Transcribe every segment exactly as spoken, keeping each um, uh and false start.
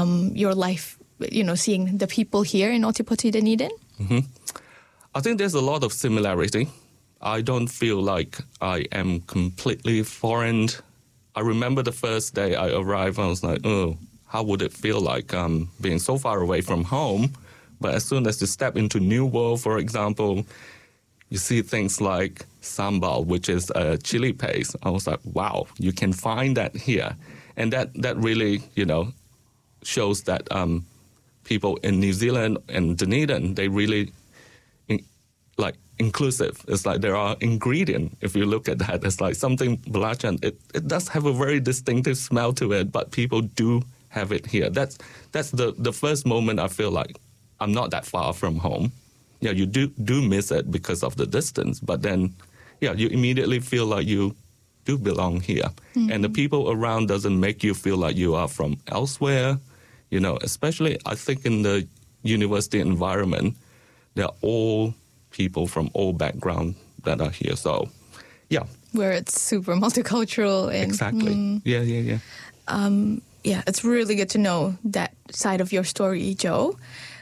um, your life, you know, seeing the people here in Otipoti, Dunedin? Mm-hmm. I think there's a lot of similarity. I don't feel like I am completely foreign. I remember the first day I arrived, I was like, oh, how would it feel like um, being so far away from home? But as soon as you step into New World, for example, you see things like sambal, which is a chili paste. I was like, wow, you can find that here. And that, that really, you know, shows that um, people in New Zealand and Dunedin, they really, in, like, inclusive. It's like there are ingredients. If you look at that, it's like something belacan. It, it does have a very distinctive smell to it, but people do have it here. That's that's the, the first moment I feel like I'm not that far from home. Yeah, you do do miss it because of the distance, but then, yeah, you immediately feel like you do belong here. Mm-hmm. And the people around doesn't make you feel like you are from elsewhere. You know, especially I think in the university environment, they're all people from all backgrounds that are here. So, yeah. Where it's super multicultural. And, exactly. Mm, yeah, yeah, yeah. Um, yeah, it's really good to know that side of your story, Joe.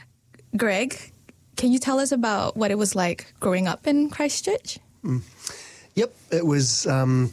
Greg, can you tell us about what it was like growing up in Christchurch? Mm. Yep, it was um,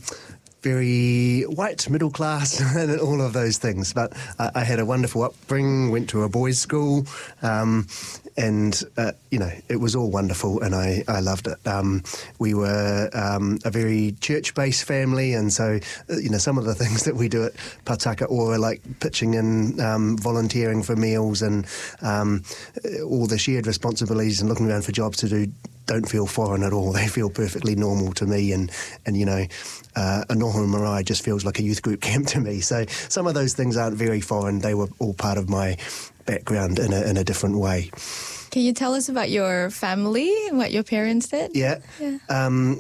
very white, middle class, and all of those things. But I, I had a wonderful upbringing, went to a boys' school, um, and, uh, you know, it was all wonderful, and I, I loved it. Um, we were um, a very church-based family, and so, you know, some of the things that we do at Pataka Ora, like pitching in, um, volunteering for meals, and um, all the shared responsibilities and looking around for jobs to do, don't feel foreign at all. They feel perfectly normal to me, and, and you know, uh, Anoho Marae just feels like a youth group camp to me. So some of those things aren't very foreign. They were all part of my background in a, in a different way. Can you tell us about your family and what your parents did? Yeah. yeah. Um,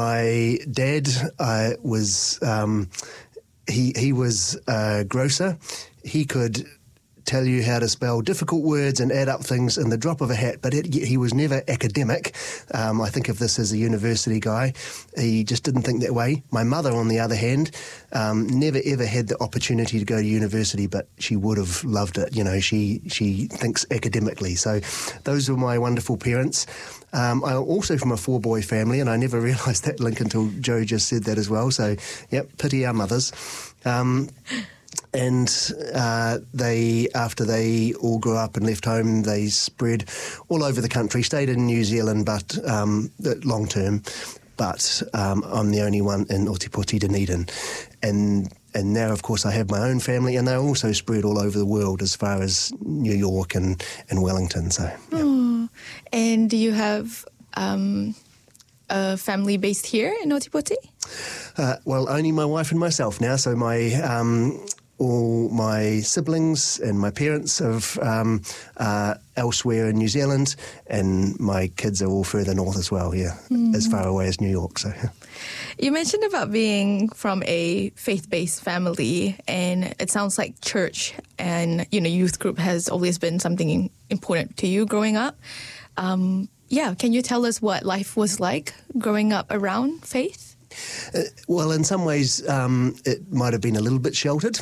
my dad uh, was, um, he, he was a grocer. He could tell you how to spell difficult words and add up things in the drop of a hat, but it, he was never academic. Um, I think of this as a university guy. He just didn't think that way. My mother, on the other hand, um, never ever had the opportunity to go to university, but she would have loved it. You know, she she thinks academically. So those were my wonderful parents. Um, I'm also from a four-boy family, and I never realised that link until Joe just said that as well. So, yep, pity our mothers. Um, And uh, they, after they all grew up and left home, they spread all over the country, stayed in New Zealand, but um, long term. But um, I'm the only one in Otipoti, Dunedin. And and now, of course, I have my own family, and they're also spread all over the world as far as New York and, and Wellington. So, yeah. Oh. And do you have um, a family based here in Otipoti? Uh, well, only my wife and myself now. So my... Um, all my siblings and my parents are um, uh, elsewhere in New Zealand, and my kids are all further north as well, yeah, mm. as far away as New York. So, you mentioned about being from a faith-based family, and it sounds like church and, you know, youth group has always been something important to you growing up. Um, yeah, can you tell us what life was like growing up around faith? Uh, well, in some ways, um, it might have been a little bit sheltered.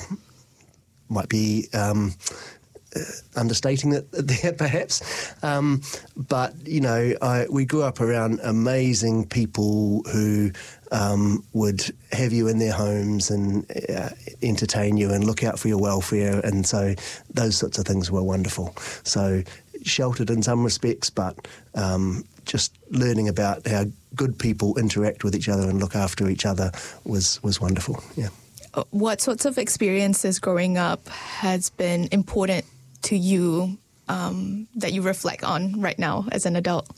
Might be um, uh, understating it there, perhaps. Um, but, you know, I, we grew up around amazing people who um, would have you in their homes and uh, entertain you and look out for your welfare. And so those sorts of things were wonderful. So sheltered in some respects, but um, just learning about how good people interact with each other and look after each other was, was wonderful, yeah. What sorts of experiences growing up has been important to you um, that you reflect on right now as an adult?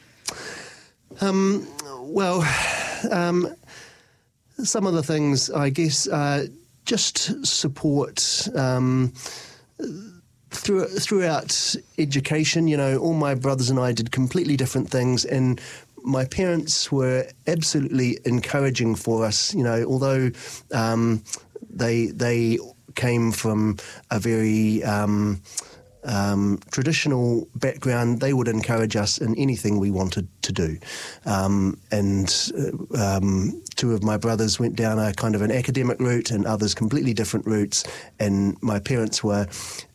Um, well, um, some of the things, I guess, uh, just support um, through, throughout education. You know, all my brothers and I did completely different things, and my parents were absolutely encouraging for us, you know, although um, they they came from a very um, um, traditional background. They would encourage us in anything we wanted to do. Um, and uh, um, two of my brothers went down a kind of an academic route and others completely different routes. And my parents were